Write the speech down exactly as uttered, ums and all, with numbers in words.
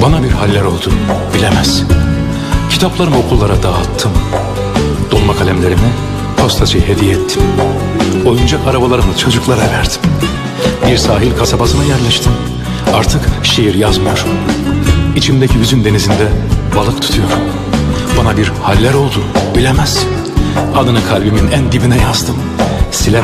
Bana bir haller oldu, bilemez. Kitaplarımı okullara dağıttım. Dolma kalemlerimi postacıya hediye ettim. Oyuncak arabalarımı çocuklara verdim. Bir sahil kasabasına yerleştim. Artık şiir yazmıyorum. İçimdeki hüzün denizinde balık tutuyorum. Bana bir haller oldu, bilemez. Adını kalbimin en dibine yazdım. Silemem.